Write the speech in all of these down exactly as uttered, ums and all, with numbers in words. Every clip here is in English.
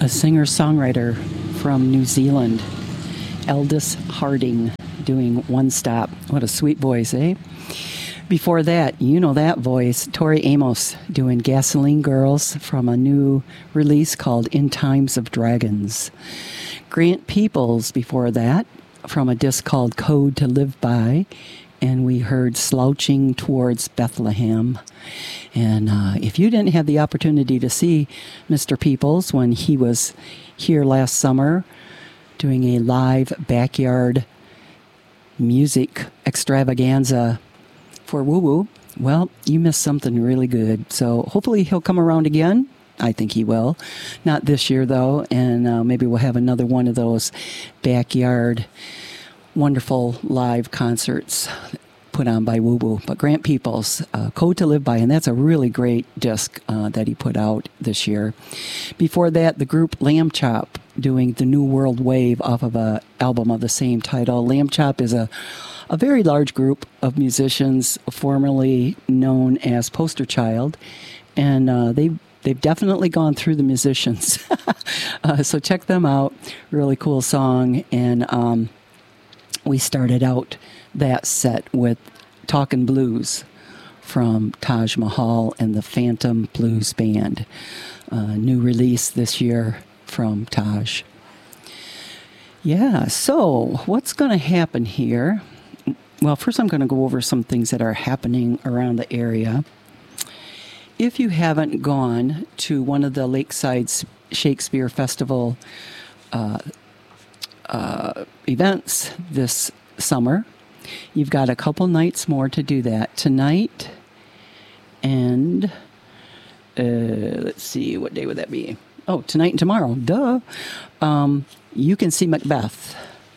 a singer-songwriter from New Zealand, Aldous Harding, doing One Stop. What a sweet voice, eh? Before that, you know that voice, Tori Amos, doing Gasoline Girls from a new release called In Times of Dragons. Grant Peoples before that, from a disc called Code to Live By, and we heard Slouching Towards Bethlehem. And uh, if you didn't have the opportunity to see Mister Peoples when he was here last summer doing a live backyard music extravaganza for Woo Woo, well, you missed something really good. So hopefully he'll come around again. I think he will. Not this year, though, and uh, maybe we'll have another one of those backyard wonderful live concerts put on by Woo Woo. But Grant Peoples, uh, Code to Live By, and that's a really great disc uh, that he put out this year. Before that, the group Lamb Chop doing The New World Wave off of a album of the same title. Lamb Chop is a, a very large group of musicians formerly known as Poster Child, and uh, they They've definitely gone through the musicians. uh, so check them out. Really cool song. And um, we started out that set with Talkin' Blues from Taj Mahal and the Phantom Blues Band. Uh, new release this year from Taj. Yeah, so what's going to happen here? Well, first I'm going to go over some things that are happening around the area. If you haven't gone to one of the Lakeside Shakespeare Festival uh, uh, events this summer, you've got a couple nights more to do that. Tonight and, uh, let's see, what day would that be? Oh, tonight and tomorrow, duh. Um, you can see Macbeth.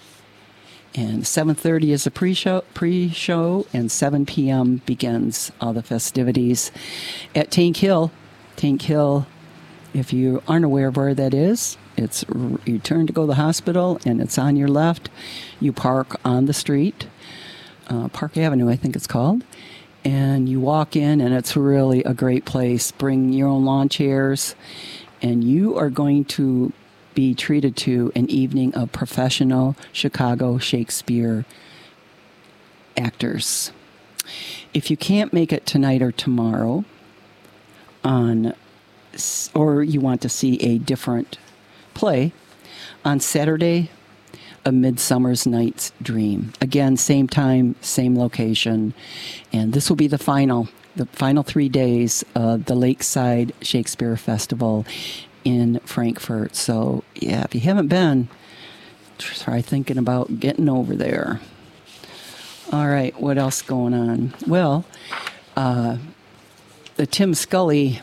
And seven thirty is a pre-show, pre-show, and seven p.m. begins all the festivities at Tank Hill. Tank Hill, if you aren't aware of where that is, it's you turn to go to the hospital, and it's on your left. You park on the street, uh, Park Avenue, I think it's called, and you walk in, and it's really a great place. Bring your own lawn chairs, and you are going to be treated to an evening of professional Chicago Shakespeare actors. If you can't make it tonight or tomorrow, on, or you want to see a different play, on Saturday, A Midsummer's Night's Dream. Again, same time, same location, and this will be the final, the final three days of the Lakeside Shakespeare Festival in Frankfort. So, yeah, if you haven't been, try thinking about getting over there. All right, what else going on? Well, uh, the Tim Scully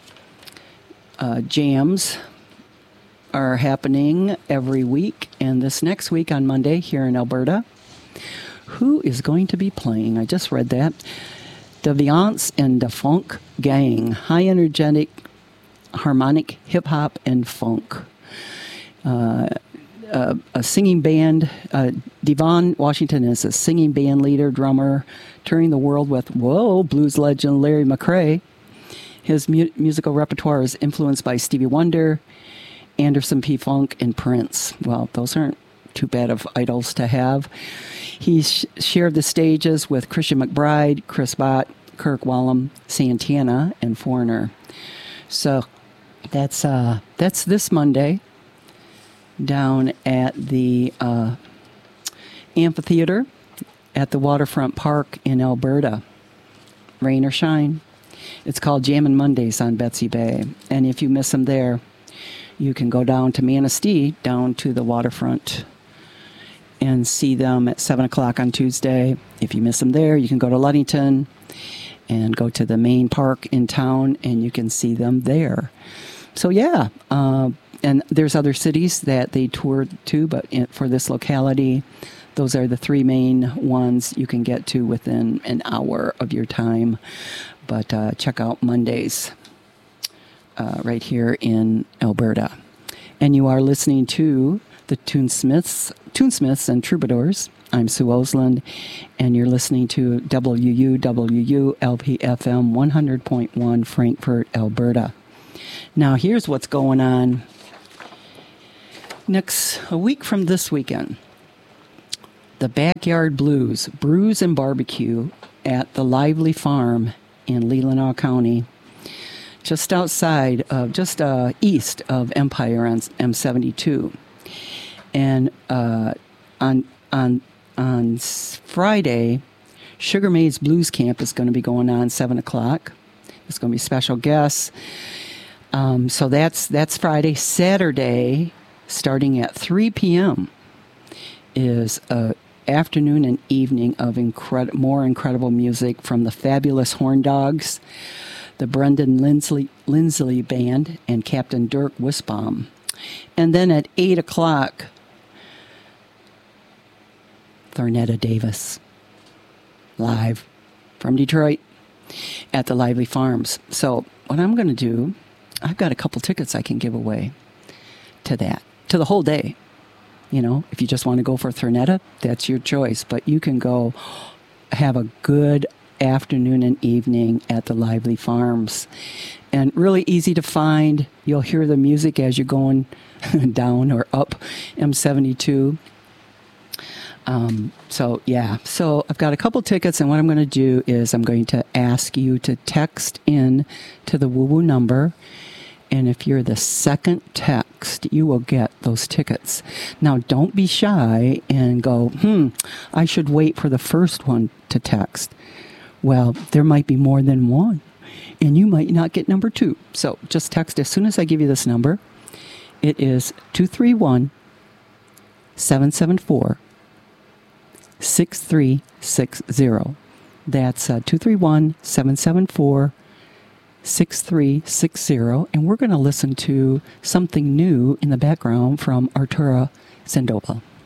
uh, jams are happening every week, and this next week on Monday here in Alberta, who is going to be playing? I just read that. The Viance and the Funk Gang, high energetic harmonic hip-hop and funk. Uh, uh, a singing band. Uh, Devon Washington is a singing band leader, drummer, touring the world with, whoa, blues legend Larry McCray. His mu- musical repertoire is influenced by Stevie Wonder, Anderson P. Funk, and Prince. Well, those aren't too bad of idols to have. He's sh- shared the stages with Christian McBride, Chris Bott, Kirk Whalum, Santana, and Foreigner. So that's uh, that's this Monday down at the uh, amphitheater at the Waterfront Park in Alberta. Rain or shine. It's called Jammin' Mondays on Betsy Bay. And if you miss them there, you can go down to Manistee, down to the waterfront, and see them at seven o'clock on Tuesday. If you miss them there, you can go to Ludington and go to the main park in town, and you can see them there. So, yeah, uh, and there's other cities that they toured to, but in, for this locality, those are the three main ones you can get to within an hour of your time. But uh, check out Mondays uh, right here in Alberta. And you are listening to the Tunesmiths, Tunesmiths and Troubadours. I'm Sue Osland, and you're listening to W U W U L P F M one hundred point one Frankfort, Alberta. Now, here's what's going on Next, a week from this weekend, the Backyard Blues, Brews and Barbecue at the Lively Farm in Leelanau County, just outside of, just uh, east of Empire on M seventy-two. And uh, on on on Friday, Sugar Maid's Blues Camp is going to be going on seven o'clock. There's going to be special guests. Um, so that's that's Friday. Saturday, starting at three p.m., is a afternoon and evening of incred- more incredible music from the Fabulous Horn Dogs, the Brendan Lindsley, Lindsley Band, and Captain Dirk Wisbaum. And then at eight o'clock, Thornetta Davis, live from Detroit at the Lively Farms. So what I'm going to do, I've got a couple tickets I can give away to that, to the whole day. You know, if you just want to go for Thornetta, that's your choice. But you can go have a good afternoon and evening at the Lively Farms. And really easy to find. You'll hear the music as you're going down or up M seventy-two. Um, so, yeah. So I've got a couple tickets, and what I'm going to do is I'm going to ask you to text in to the Woo Woo number. And if you're the second text, you will get those tickets. Now, don't be shy and go, hmm, I should wait for the first one to text. Well, there might be more than one, and you might not get number two. So just text as soon as I give you this number. It is two three one, seven seven four, six three six zero. That's uh, two three one, seven seven four, six three six zero, and we're going to listen to something new in the background from Artura Sandoval.